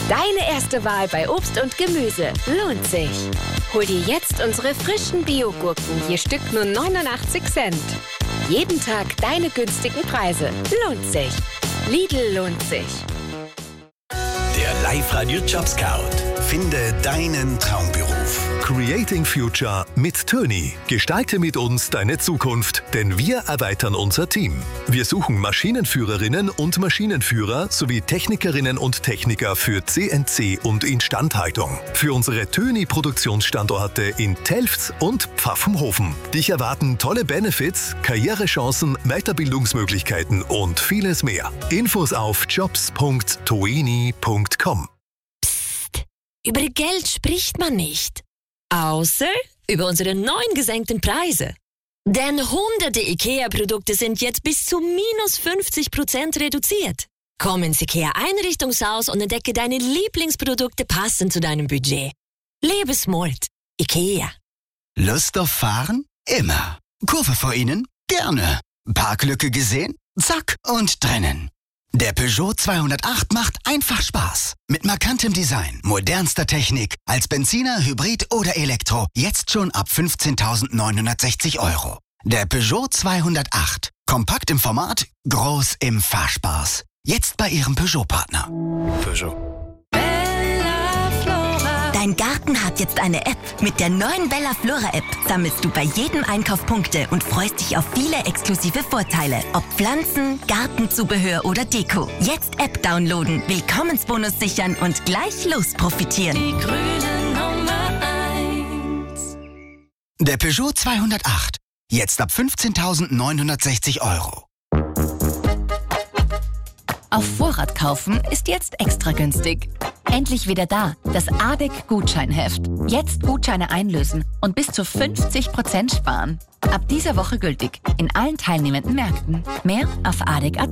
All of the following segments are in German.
Deine erste Wahl bei Obst und Gemüse lohnt sich. Hol dir jetzt unsere frischen Bio-Gurken, je Stück nur 89 Cent. Jeden Tag deine günstigen Preise. Lohnt sich. Lidl lohnt sich. Der Live-Radio Job Scout. Finde deinen Traumberuf. Creating Future mit Töni. Gestalte mit uns deine Zukunft, denn wir erweitern unser Team. Wir suchen Maschinenführerinnen und Maschinenführer sowie Technikerinnen und Techniker für CNC und Instandhaltung. Für unsere Töni-Produktionsstandorte in Telfs und Pfaffenhofen. Dich erwarten tolle Benefits, Karrierechancen, Weiterbildungsmöglichkeiten und vieles mehr. Infos auf jobs.toini.com. Über Geld spricht man nicht. Außer über unsere neuen gesenkten Preise. Denn hunderte IKEA-Produkte sind jetzt bis zu minus 50% reduziert. Komm ins IKEA-Einrichtungshaus und entdecke deine Lieblingsprodukte passend zu deinem Budget. Lebe smart. IKEA. Lust auf Fahren? Immer. Kurve vor Ihnen? Gerne. Parklücke gesehen? Zack und drinnen. Der Peugeot 208 macht einfach Spaß. Mit markantem Design, modernster Technik, als Benziner, Hybrid oder Elektro. Jetzt schon ab 15.960 €. Der Peugeot 208. Kompakt im Format, groß im Fahrspaß. Jetzt bei Ihrem Peugeot-Partner. Peugeot. Dein Garten hat jetzt eine App. Mit der neuen Bella Flora App sammelst du bei jedem Einkauf Punkte und freust dich auf viele exklusive Vorteile. Ob Pflanzen, Gartenzubehör oder Deko. Jetzt App downloaden, Willkommensbonus sichern und gleich los profitieren. Die grüne Nummer 1. Der Peugeot 208. Jetzt ab 15.960 €. Auf Vorrat kaufen ist jetzt extra günstig. Endlich wieder da, das ADEC-Gutscheinheft. Jetzt Gutscheine einlösen und bis zu 50% sparen. Ab dieser Woche gültig in allen teilnehmenden Märkten. Mehr auf adec.at.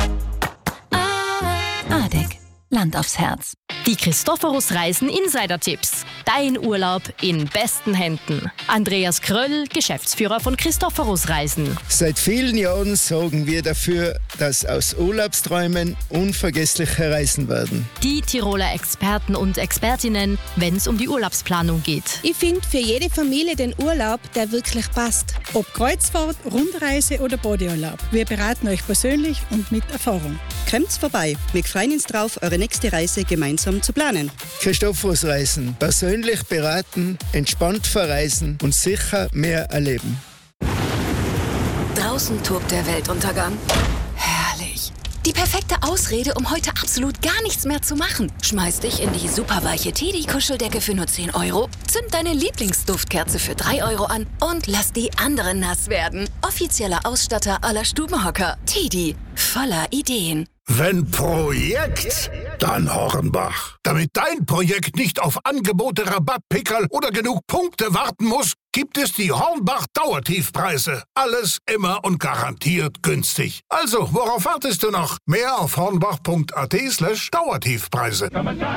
ADEC. Land aufs Herz. Die Christophorus Reisen Insider-Tipps. Dein Urlaub in besten Händen. Andreas Kröll, Geschäftsführer von Christophorus Reisen. Seit vielen Jahren sorgen wir dafür, dass aus Urlaubsträumen unvergessliche Reisen werden. Die Tiroler Experten und Expertinnen, wenn es um die Urlaubsplanung geht. Ich finde für jede Familie den Urlaub, der wirklich passt. Ob Kreuzfahrt, Rundreise oder Bodeurlaub. Wir beraten euch persönlich und mit Erfahrung. Kommt vorbei. Wir freuen uns drauf, eure nächste Reise gemeinsam zu planen. Christophorus Reisen. Persönlich beraten, entspannt verreisen und sicher mehr erleben. Draußen tobt der Weltuntergang. Herrlich. Die perfekte Ausrede, um heute absolut gar nichts mehr zu machen. Schmeiß dich in die superweiche Teddy-Kuscheldecke für nur 10 €, zünd deine Lieblingsduftkerze für 3 € an und lass die anderen nass werden. Offizieller Ausstatter aller Stubenhocker. Teddy. Voller Ideen. Wenn Projekt, dann Hornbach. Damit dein Projekt nicht auf Angebote, Rabattpickerl oder genug Punkte warten muss, gibt es die Hornbach Dauertiefpreise. Alles immer und garantiert günstig. Also, worauf wartest du noch? Mehr auf hornbach.at/Dauertiefpreise.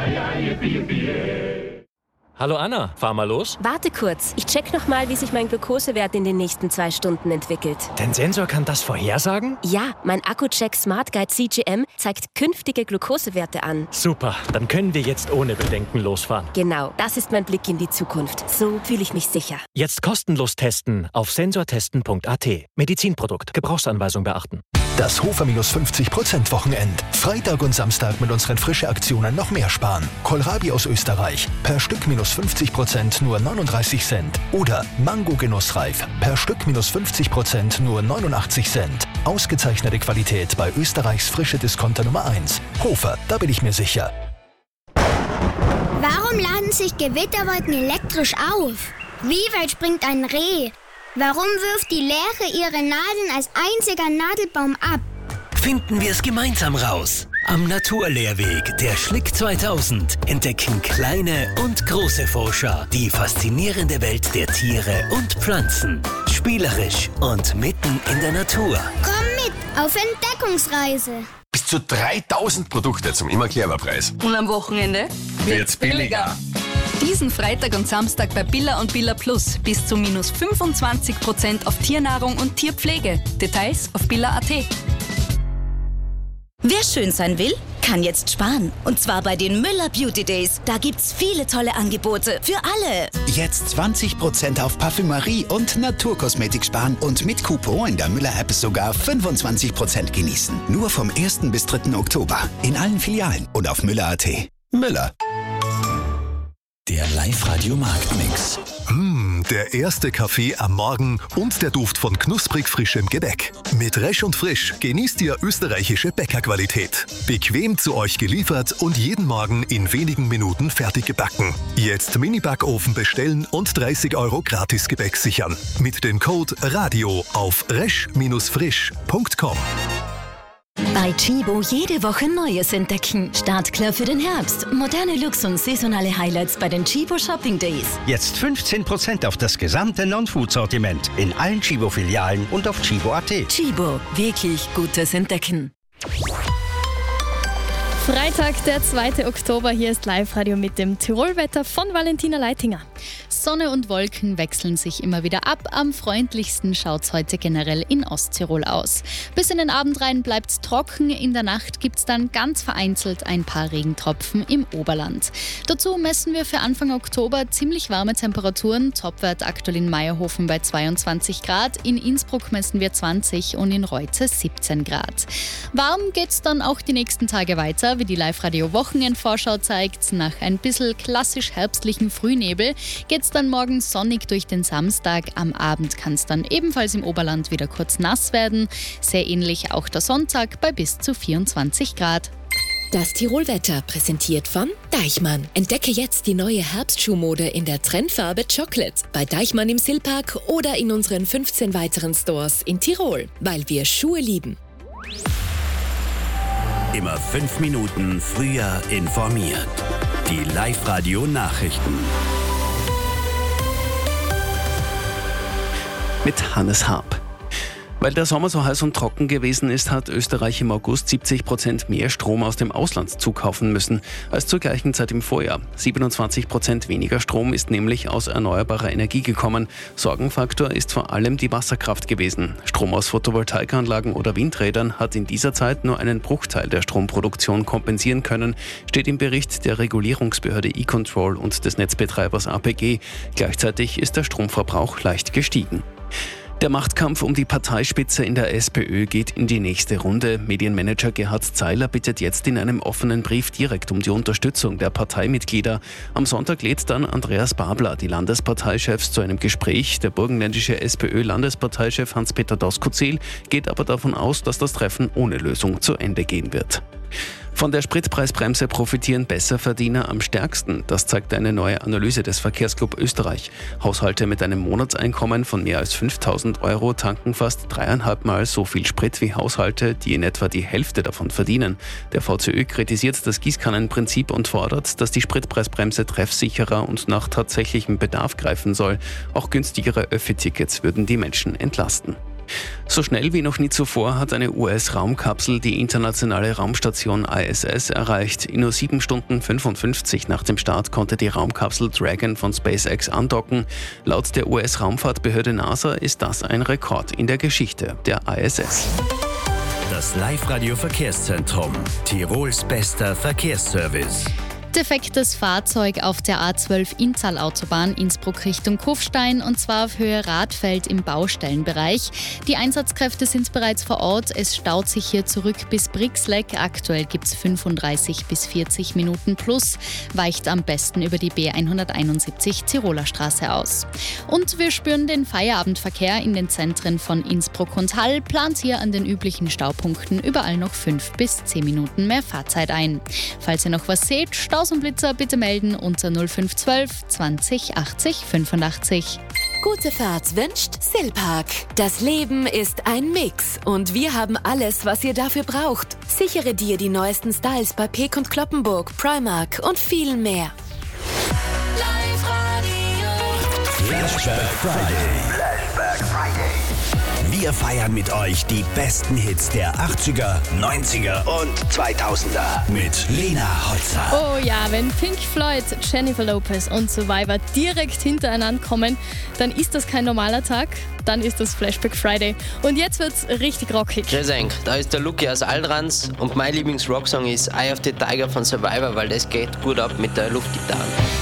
Hallo Anna, fahr mal los. Warte kurz, ich check nochmal, wie sich mein Glukosewert in den nächsten 2 Stunden entwickelt. Dein Sensor kann das vorhersagen? Ja, mein Accu-Check Smart Guide CGM zeigt künftige Glukosewerte an. Super, dann können wir jetzt ohne Bedenken losfahren. Genau, das ist mein Blick in die Zukunft. So fühle ich mich sicher. Jetzt kostenlos testen auf sensortesten.at. Medizinprodukt, Gebrauchsanweisung beachten. Das Hofer-50% Wochenend. Freitag und Samstag mit unseren Frische-Aktionen noch mehr sparen. Kohlrabi aus Österreich. Per Stück minus 50% nur 39 Cent. Oder Mango-Genussreif. Per Stück minus 50% nur 89 Cent. Ausgezeichnete Qualität bei Österreichs frische Discounter Nummer 1. Hofer, da bin ich mir sicher. Warum laden sich Gewitterwolken elektrisch auf? Wie weit springt ein Reh? Warum wirft die Lerche ihre Nadeln als einziger Nadelbaum ab? Finden wir es gemeinsam raus. Am Naturlehrweg der Schlick 2000 entdecken kleine und große Forscher die faszinierende Welt der Tiere und Pflanzen. Spielerisch und mitten in der Natur. Komm mit auf Entdeckungsreise. Bis zu 3000 Produkte zum immer Clever-Preis. Und am Wochenende wird's billiger. Diesen Freitag und Samstag bei Billa und Billa Plus bis zu minus 25% auf Tiernahrung und Tierpflege. Details auf billa.at. Wer schön sein will, kann jetzt sparen. Und zwar bei den Müller Beauty Days. Da gibt's viele tolle Angebote für alle. Jetzt 20% auf Parfümerie und Naturkosmetik sparen und mit Coupon in der Müller-App sogar 25% genießen. Nur vom 1. bis 3. Oktober. In allen Filialen und auf Müller.at. Müller. Der Live-Radio-Marktmix. Der erste Kaffee am Morgen und der Duft von knusprig frischem Gebäck. Mit Resch und Frisch genießt ihr österreichische Bäckerqualität. Bequem zu euch geliefert und jeden Morgen in wenigen Minuten fertig gebacken. Jetzt Mini-Backofen bestellen und 30 € Gratis-Gebäck sichern. Mit dem Code RADIO auf resch-frisch.com. Bei Chibo jede Woche Neues entdecken. Startklar für den Herbst. Moderne Looks und saisonale Highlights bei den Chibo Shopping Days. Jetzt 15% auf das gesamte Non-Food-Sortiment in allen Chibo-Filialen und auf chibo.at. Chibo, wirklich gutes Entdecken. Freitag, der 2. Oktober. Hier ist Live-Radio mit dem Tirolwetter von Valentina Leitinger. Sonne und Wolken wechseln sich immer wieder ab. Am freundlichsten schaut es heute generell in Osttirol aus. Bis in den Abend rein bleibt es trocken. In der Nacht gibt es dann ganz vereinzelt ein paar Regentropfen im Oberland. Dazu messen wir für Anfang Oktober ziemlich warme Temperaturen. Topwert aktuell in Meierhofen bei 22 Grad. In Innsbruck messen wir 20 und in Reutze 17 Grad. Warm geht es dann auch die nächsten Tage weiter. Wie die Live-Radio-Wochenendvorschau zeigt, nach ein bisschen klassisch herbstlichen Frühnebel geht es dann morgen sonnig durch den Samstag. Am Abend kann es dann ebenfalls im Oberland wieder kurz nass werden. Sehr ähnlich auch der Sonntag bei bis zu 24 Grad. Das Tirolwetter präsentiert von Deichmann. Entdecke jetzt die neue Herbstschuhmode in der Trendfarbe Chocolate bei Deichmann im Sillpark oder in unseren 15 weiteren Stores in Tirol, weil wir Schuhe lieben. Immer 5 Minuten früher informiert. Die Live-Radio-Nachrichten. Mit Hannes Harp. Weil der Sommer so heiß und trocken gewesen ist, hat Österreich im August 70% mehr Strom aus dem Ausland zukaufen müssen als zur gleichen Zeit im Vorjahr. 27% weniger Strom ist nämlich aus erneuerbarer Energie gekommen. Sorgenfaktor ist vor allem die Wasserkraft gewesen. Strom aus Photovoltaikanlagen oder Windrädern hat in dieser Zeit nur einen Bruchteil der Stromproduktion kompensieren können, steht im Bericht der Regulierungsbehörde E-Control und des Netzbetreibers APG. Gleichzeitig ist der Stromverbrauch leicht gestiegen. Der Machtkampf um die Parteispitze in der SPÖ geht in die nächste Runde. Medienmanager Gerhard Zeiler bittet jetzt in einem offenen Brief direkt um die Unterstützung der Parteimitglieder. Am Sonntag lädt dann Andreas Babler die Landesparteichefs zu einem Gespräch. Der burgenländische SPÖ-Landesparteichef Hans-Peter Doskozil geht aber davon aus, dass das Treffen ohne Lösung zu Ende gehen wird. Von der Spritpreisbremse profitieren Besserverdiener am stärksten. Das zeigt eine neue Analyse des Verkehrsclub Österreich. Haushalte mit einem Monatseinkommen von mehr als 5.000 € tanken fast 3,5 Mal so viel Sprit wie Haushalte, die in etwa die Hälfte davon verdienen. Der VCÖ kritisiert das Gießkannenprinzip und fordert, dass die Spritpreisbremse treffsicherer und nach tatsächlichem Bedarf greifen soll. Auch günstigere Öffi-Tickets würden die Menschen entlasten. So schnell wie noch nie zuvor hat eine US-Raumkapsel die internationale Raumstation ISS erreicht. In nur 7 Stunden 55 nach dem Start konnte die Raumkapsel Dragon von SpaceX andocken. Laut der US-Raumfahrtbehörde NASA ist das ein Rekord in der Geschichte der ISS. Das Live-Radio-Verkehrszentrum. Tirols bester Verkehrsservice. Defektes Fahrzeug auf der A12 Inntal-Autobahn Innsbruck Richtung Kufstein und zwar auf Höhe Radfeld im Baustellenbereich. Die Einsatzkräfte sind bereits vor Ort. Es staut sich hier zurück bis Brixleck. Aktuell gibt es 35 bis 40 Minuten plus. Weicht am besten über die B171 Tiroler Straße aus. Und wir spüren den Feierabendverkehr in den Zentren von Innsbruck und Hall. Plant hier an den üblichen Staupunkten überall noch 5 bis 10 Minuten mehr Fahrzeit ein. Falls ihr noch was seht, Staus und Blitzer bitte melden unter 0512 20 80 85. Gute Fahrt wünscht Sillpark. Das Leben ist ein Mix und wir haben alles, was ihr dafür braucht. Sichere dir die neuesten Styles bei Peek und Cloppenburg, Primark und viel mehr. Flashback Friday. Wir feiern mit euch die besten Hits der 80er, 90er und 2000er mit Lena Holzer. Oh ja, wenn Pink Floyd, Jennifer Lopez und Survivor direkt hintereinander kommen, dann ist das kein normaler Tag, dann ist das Flashback Friday. Und jetzt wird's richtig rockig. Grüß euch, da ist der Luki aus Altrans und mein Lieblings-Rocksong ist Eye of the Tiger von Survivor, weil das geht gut ab mit der Luftgitarre.